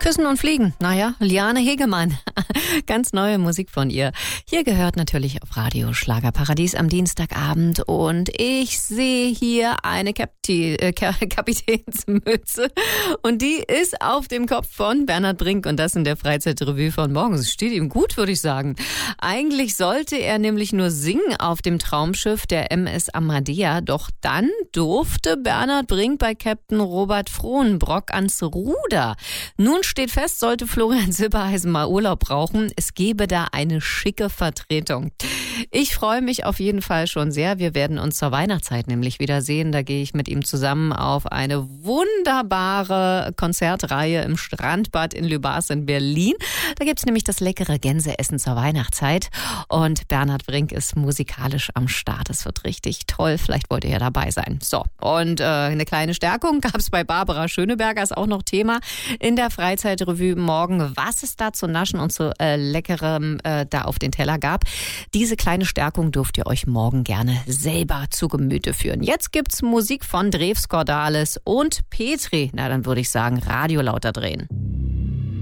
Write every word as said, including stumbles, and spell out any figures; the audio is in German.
Küssen und Fliegen. Naja, Liane Hegemann. Ganz neue Musik von ihr. Hier gehört natürlich auf Radio Schlagerparadies am Dienstagabend. Und ich sehe hier eine Kapti- äh, Kapitänsmütze. Und die ist auf dem Kopf von Bernhard Brink. Und das in der Freizeitrevue von morgens. Es steht ihm gut, würde ich sagen. Eigentlich sollte er nämlich nur singen auf dem Traumschiff der M S Amadea. Doch dann durfte Bernhard Brink bei Captain Robert Frohnbrock ans Ruder. Nun steht fest, sollte Florian Silbereisen mal Urlaub brauchen, es gebe da eine schicke Vertretung. Ich freue mich auf jeden Fall schon sehr. Wir werden uns zur Weihnachtszeit nämlich wiedersehen. Da gehe ich mit ihm zusammen auf eine wunderbare Konzertreihe im Strandbad in Lübars in Berlin. Da gibt's nämlich das leckere Gänseessen zur Weihnachtszeit. Und Bernhard Brink ist musikalisch am Start. Es wird richtig toll. Vielleicht wollt ihr ja dabei sein. So, und äh, eine kleine Stärkung gab's bei Barbara Schöneberger. Ist auch noch Thema in der Freizeitrevue morgen, was es da zu naschen und zu äh, leckerem äh, da auf den Teller gab. Diese kleine Stärkung dürft ihr euch morgen gerne selber zu Gemüte führen. Jetzt gibt's Musik von Drews Cordalis und Petri. Na, dann würde ich sagen, Radio lauter drehen.